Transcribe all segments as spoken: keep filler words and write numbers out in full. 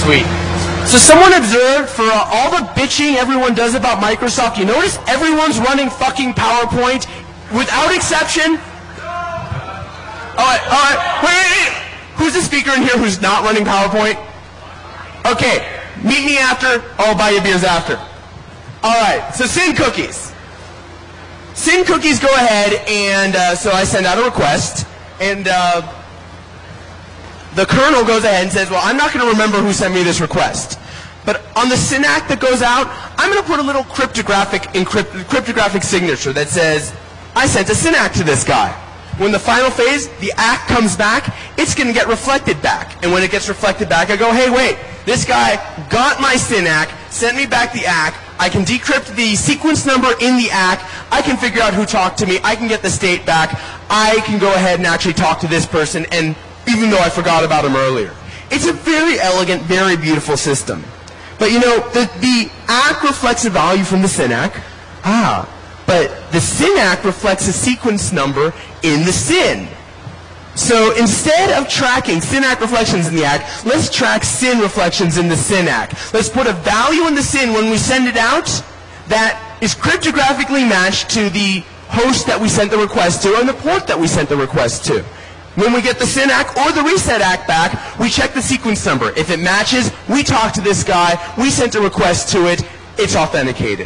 Sweet. So someone observed for uh, all the bitching everyone does about Microsoft, you notice everyone's running fucking PowerPoint without exception? Alright, alright, wait, wait, wait. Who's the speaker in here who's not running PowerPoint? Okay, meet me after, I'll buy you beers after. Alright, so Syn Cookies. Syn Cookies go ahead and, uh, so I send out a request, and uh, the kernel goes ahead and says, well, I'm not going to remember who sent me this request. But on the SYN-ACK that goes out, I'm going to put a little cryptographic, encrypt, cryptographic signature that says, I sent a SYN-ACK to this guy. When the final phase, the A C K comes back, it's going to get reflected back. And when it gets reflected back, I go, hey, wait, this guy got my SYN-ACK, sent me back the A C K, I can decrypt the sequence number in the A C K, I can figure out who talked to me, I can get the state back, I can go ahead and actually talk to this person, and even though I forgot about him earlier. It's a very elegant, very beautiful system. But you know, the, the A C K reflects a value from the SYN-ACK. Ah, but the SYN-ACK reflects a sequence number in the SYN. So instead of tracking SYN-ACK reflections in the A C K, let's track SYN reflections in the SYN-ACK. Let's put a value in the SYN when we send it out that is cryptographically matched to the host that we sent the request to and the port that we sent the request to. When we get the SYN-ACK or the reset A C K back, we check the sequence number. If it matches, we talk to this guy, we sent a request to it, it's authenticated.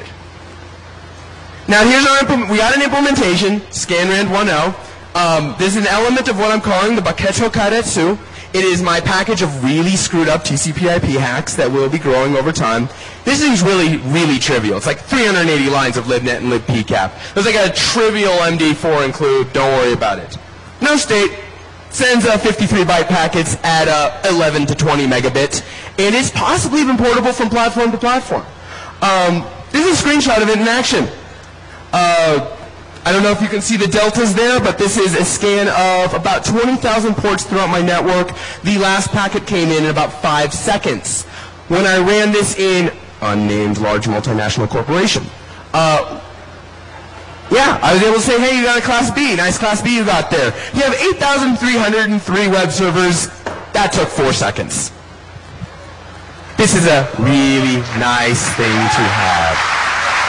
Now here's our implement. We got an implementation, Scanrand one point oh. Um, there's an element of what I'm calling the Baketo Karetsu. It is my package of really screwed up T C P I P hacks that will be growing over time. This thing's really, really trivial. It's like three hundred eighty lines of libnet and libpcap. There's like a trivial M D four include, don't worry about it. No state. Sends uh, fifty-three byte packets at uh, eleven to twenty megabits, and it's possibly even portable from platform to platform. Um, this is a screenshot of it in action. Uh, I don't know if you can see the deltas there, but this is a scan of about twenty thousand ports throughout my network. The last packet came in in about five seconds. When I ran this in unnamed large multinational corporation, uh, yeah, I was able to say, hey, you got a Class B. Nice Class B you got there. You have eight thousand three hundred three web servers. That took four seconds. This is a really nice thing to have.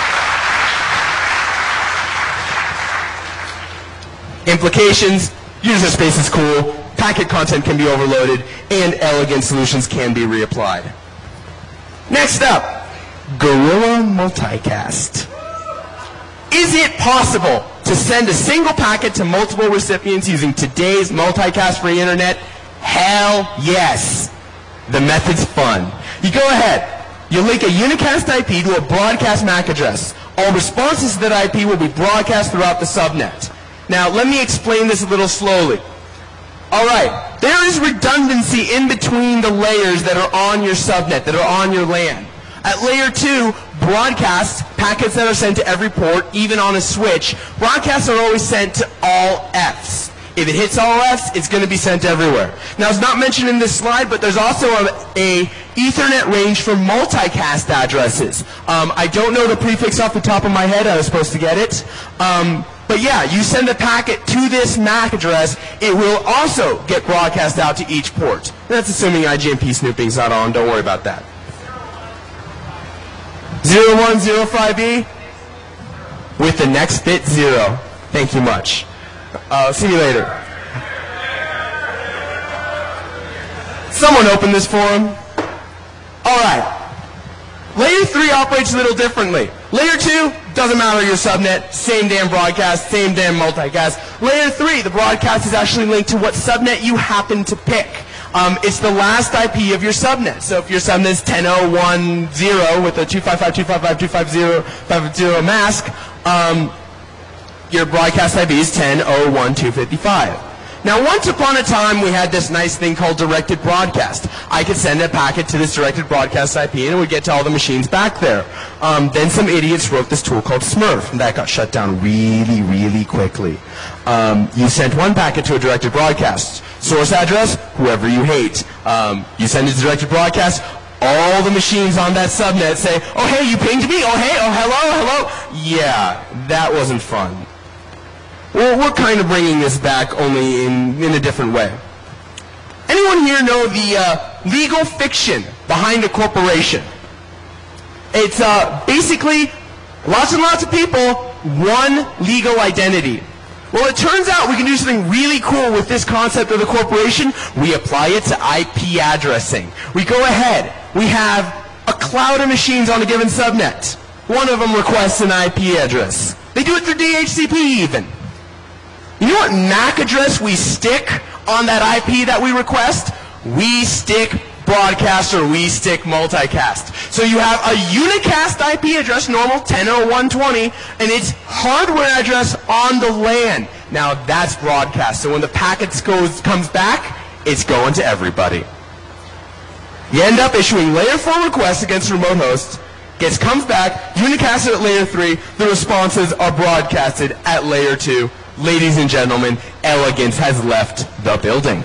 Implications, user space is cool, packet content can be overloaded, and elegant solutions can be reapplied. Next up, Gorilla Multicast. Is it possible to send a single packet to multiple recipients using today's multicast-free internet? Hell yes. The method's fun. You go ahead. You link a unicast I P to a broadcast M A C address. All responses to that I P will be broadcast throughout the subnet. Now, let me explain this a little slowly. All right. There is redundancy in between the layers that are on your subnet, that are on your LAN. At layer two, broadcasts, packets that are sent to every port, even on a switch, broadcasts are always sent to all Fs. If it hits all Fs, it's going to be sent everywhere. Now, it's not mentioned in this slide, but there's also a, a Ethernet range for multicast addresses. Um, I don't know the prefix off the top of my head. I was supposed to get it. Um, but yeah, you send a packet to this M A C address, it will also get broadcast out to each port. That's assuming I G M P snooping's not on. Don't worry about that. zero one zero five E with the next bit zero. Thank you much. Uh, see you later. Someone open this forum. All right. Layer three operates a little differently. Layer two, doesn't matter your subnet, same damn broadcast, same damn multicast. Layer three, the broadcast is actually linked to what subnet you happen to pick. Um, it's the last I P of your subnet. So if your subnet is ten dot zero dot ten with a two fifty-five dot two fifty-five dot two fifty dot fifty mask, um, your broadcast I P is ten dot zero dot one dot two fifty-five. Now, once upon a time, we had this nice thing called directed broadcast. I could send a packet to this directed broadcast I P, and it would get to all the machines back there. Um, then some idiots wrote this tool called Smurf, and that got shut down really, really quickly. Um, you sent one packet to a directed broadcast. Source address, whoever you hate. Um, you send it to directed broadcast. All the machines on that subnet say, oh, hey, you pinged me? Oh, hey, oh, hello, hello. Yeah, that wasn't fun. Well, we're kind of bringing this back only in, in a different way. Anyone here know the uh, legal fiction behind behind a corporation. It's uh, basically lots and lots of people, one legal identity. Well, it turns out we can do something really cool with this concept of the corporation. We apply it to I P addressing. We go ahead. We have a cloud of machines on a given subnet. One of them requests an I P address. They do it through D H C P even. You know what M A C address we stick on that I P that we request? We stick broadcast or we stick multicast. So you have a unicast I P address, normal ten oh one twenty, and its hardware address on the LAN. Now that's broadcast. So when the packets goes comes back, it's going to everybody. You end up issuing layer four requests against remote hosts, gets comes back, unicasted at layer three, the responses are broadcasted at layer two. Ladies and gentlemen, elegance has left the building.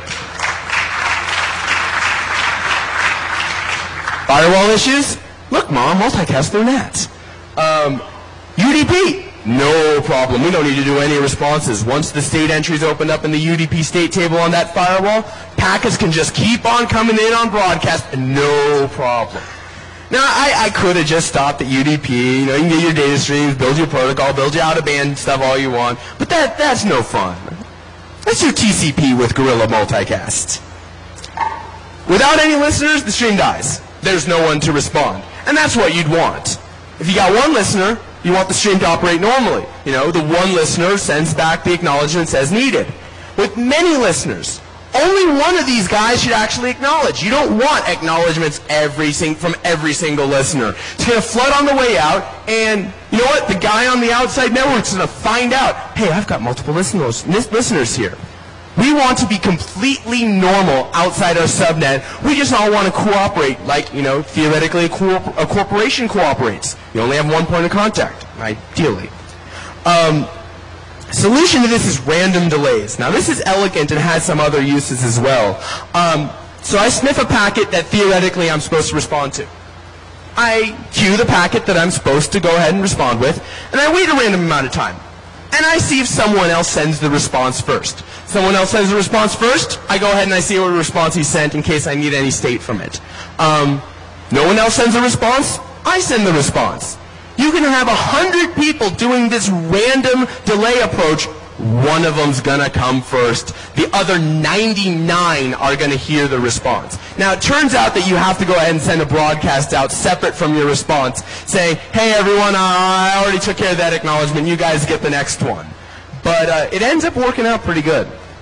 Firewall issues? Look, Mom, multicast through N A T. Um, U D P? No problem. We don't need to do any responses. Once the state entries open up in the U D P state table on that firewall, packets can just keep on coming in on broadcast, no problem. Now, I, I could have just stopped at U D P. You know, you can get your data streams, build your protocol, build your out-of-band stuff all you want, but that that's no fun. Let's do T C P with Gorilla Multicast. Without any listeners, the stream dies. There's no one to respond. And that's what you'd want. If you got one listener, you want the stream to operate normally. You know, the one listener sends back the acknowledgments as needed. With many listeners, only one of these guys should actually acknowledge. You don't want acknowledgments every sing from every single listener. It's going to flood on the way out, and you know what? The guy on the outside network's going to find out, hey, I've got multiple listeners, listeners here. We want to be completely normal outside our subnet. We just all want to cooperate like, you know, theoretically a, co a corporation cooperates. You only have one point of contact, ideally. Um, solution to this is random delays. Now, this is elegant and has some other uses as well. Um, so I sniff a packet that theoretically I'm supposed to respond to. I queue the packet that I'm supposed to go ahead and respond with, and I wait a random amount of time. And I see if someone else sends the response first. Someone else sends the response first, I go ahead and I see what response he sent in case I need any state from it. Um, no one else sends a response, I send the response. You can have a hundred people doing this random delay approach. One of them's gonna come first. The other ninety-nine are gonna hear the response. Now, it turns out that you have to go ahead and send a broadcast out separate from your response saying, hey everyone, uh, I already took care of that acknowledgement, you guys get the next one. But uh, it ends up working out pretty good.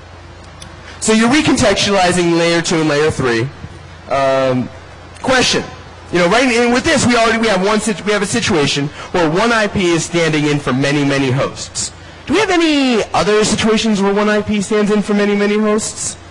So you're recontextualizing layer two and layer three. Um, question. You know, right in, with this, we already we have one we have a situation where one I P is standing in for many, many hosts. Do we have any other situations where one I P stands in for many, many hosts?